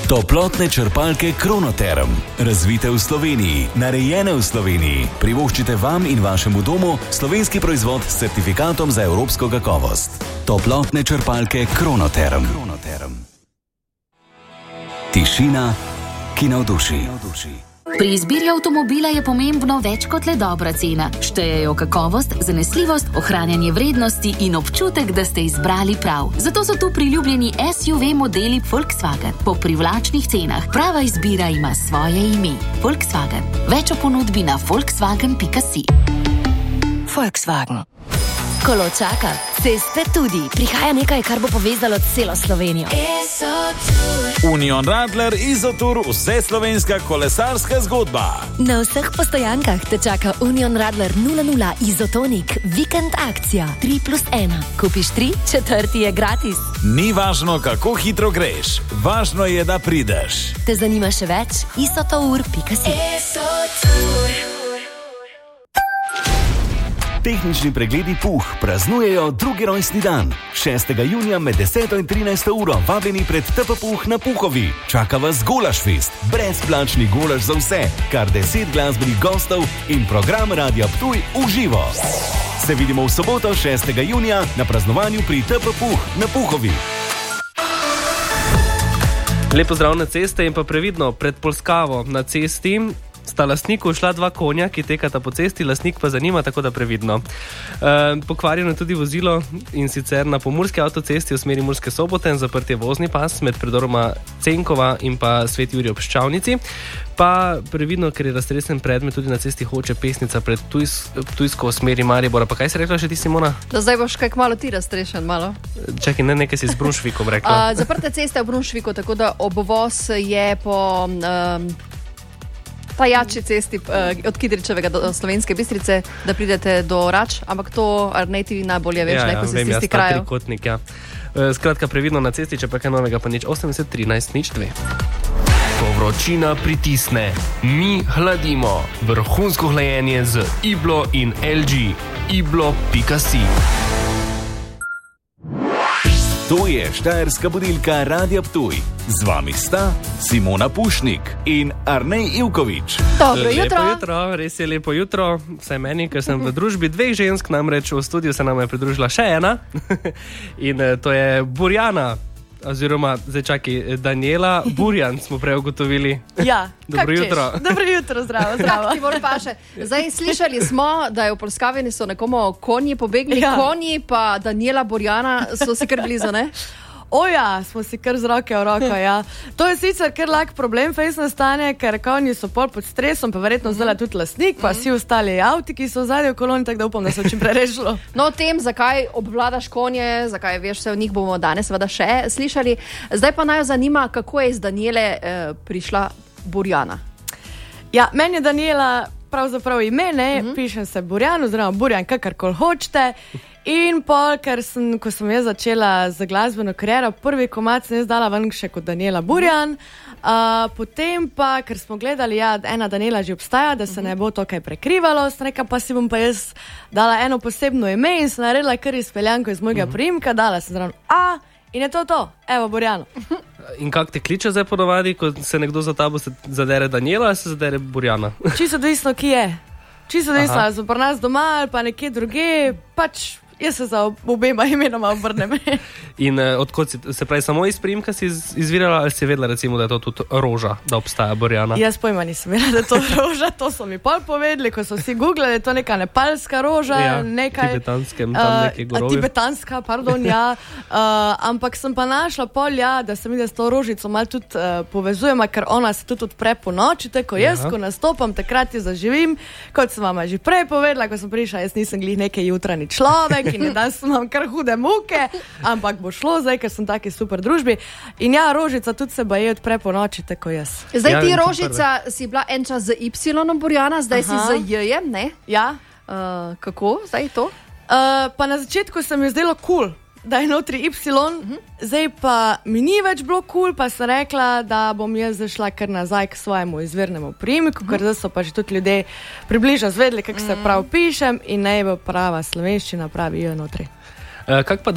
Toplotne črpalke Kronoterm. Razvite v Sloveniji, narejene v Sloveniji. Privoščite vam in vašemu domu slovenski proizvod s certifikatom za evropsko kakovost. Toplotne črpalke Kronoterm. Tišina, ki navduši. Pri izbiri avtomobila je pomembno več kot le dobra cena. Štejejo kakovost, zanesljivost, ohranjanje vrednosti in občutek, da ste izbrali prav. Zato so tu priljubljeni SUV modeli Volkswagen po privlačnih cenah. Prava izbira ima svoje ime. Volkswagen. Več o ponudbi na volkswagen.si. Volkswagen. Kolo čaka, ceste tudi. Prihaja nekaj, kar bo povezalo celo Slovenijo. Union Radler Izotur, vseslovenska kolesarska zgodba. Na vseh postojankah te čaka Union Radler 00 Izotonik, vikend akcija 3+1. Kupiš 3, 4 je gratis. Ni važno, kako hitro greš, važno je, da prideš. Te zanima še več? isotour.si. Tehnični pregledi PUH praznujejo drugi rojstni dan. 6. junija med 10. in 13. uro vabljeni pred TP PUH na Puhovi. Čaka vas Golašfest, brezplačni golaš za vse, kar 10 glasbenih gostov in program Radia Ptuj v živo. Se vidimo v soboto 6. junija na praznovanju pri TP PUH na Puhovi. Lepo zdrav na ceste in pa previdno pred Polskavo na cesti. Sta lastniku šla 2 konja, ki tekata po cesti, lastnik pa zanima, tako da previdno. Pokvarjeno je tudi vozilo in sicer na pomurski avtocesti v smeri Murske Sobote, zaprt je vozni pas med predoroma Cenkova in pa Svet Jurij ob Ščavnici. Pa previdno, ker je raztresen predmet tudi na cesti Hoče Pesnica pred Ptujsko v smeri Maribora. Pa kaj si rekla še ti, Simona? Da zdaj boš kaj malo ti raztrešen, malo. Čakaj, ne, nekaj si z Brunšvikom rekla. Zaprte ceste v Brunšviku, tako da obvoz je po tajači cesti od Kidričevega do Slovenske Bistrice, da pridete do Rač, ampak to Arnej ti najbolje veš, ko si z tisti krajev. Trikotnik, ja. Skratka, previdno na cesti, če pa kaj novega, pa nič 80 13 nič 2. Ko vročina pritisne, mi hladimo. Vrhunsko hlajenje z Iblo in LG. Iblo.si. To je štajerska budilka Radia Ptuj. Z vami sta Simona Pušnik in Arnej Ivković. Dobro jutro. Lepo jutro, res je lepo jutro. Vsaj meni, ker sem v družbi 2 žensk, namreč v studiu se nam je pridružila še ena. In to je Burjana, oziroma, zdaj čakaj, Daniela Burjan smo prej ugotovili. Ja, dobro jutro. Dobro jutro, zdravo. Ti bolj paše. Zdaj slišali smo, da je v Polskavini so nekomu konji pobegli, konji pa Daniela Burjana so si kar blizu, ne? Oja, smo si kar z roke v roko, ja. To je sicer kar lak problem, fejs nastane, ker konji so pol pod stresom, pa verjetno zdaj tudi lastnik, pa vsi ostali avti, ki so vzadje v koloni, tako da upam, da so čim prerešlo. No, o tem, zakaj obvladaš konje, zakaj veš vse o njih, bomo danes seveda še slišali. Zdaj pa naj zanima, kako je iz Daniele prišla Burjana. Ja, meni je Daniela pravzaprav ime, ne, pišem se Burjan, oziroma Burjan, kakorkoli hočete. In pol, ko sem jaz začela z glasbeno kariero, prvi komad sem jaz dala ven še kot Daniela Burjan, potem pa, ker smo gledali, ja, ena Daniela že obstaja, da se ne bo to kaj prekrivalo, reka pa si bom pa jaz dala eno posebno ime in sem naredila kar izpeljanko iz mojega priimka, dala sem zraven A in je to, evo Burjano. In kak te kliče zdaj ponovadi, ko se nekdo za tabo zadere Daniela, ali se zadere Burjana? Čisto odvisno, ki je. Čisto odvisno, ali so pri nas doma ali pa nekje druge, pač jaz se za obema imenoma obrnem. In odkot se pravi, samo iz priimka si izvirala, ali si vedela recimo, da je to tudi Roža, da obstaja Burjana? Jaz pojma nisem vedela, da je to Roža, to so mi pol povedali, ko so vsi googlali, da je to neka nepalska roža, ja, nekaj tibetanskem, tam nekaj gorovje. Tibetanska, pardon, ja. Ampak sem pa našla pol, ja, da se mi da s to rožico malo tudi povezujemo, ker ona se tudi odpre po noči, tako jaz, ko nastopam, takrat jo zaživim, kot sem vam že prej povedala, ko sem prišla, jaz nisem glih nekaj jutranji človek, in danes imam kar hude muke, ampak bo šlo zdaj, ker sem taki super družbi. In ja, rožica tudi se baje odpre po noči, tako jaz. Zdaj ti rožica si bila en čas z Y Burjana, zdaj si z J-jem, ne? Ja. Kako zdaj to? Pa na začetku se mi je zdelo cool, da je notri Y, zdaj pa mi ni več bilo cool, pa sem rekla, da bom jaz zašla kar nazaj k svojemu izvirnemu priimku, ker zdaj so pa že tudi ljudje približno zvedeli, kako se prav pišem in naj bo prava slovenščina, pravi J notri. Kak pa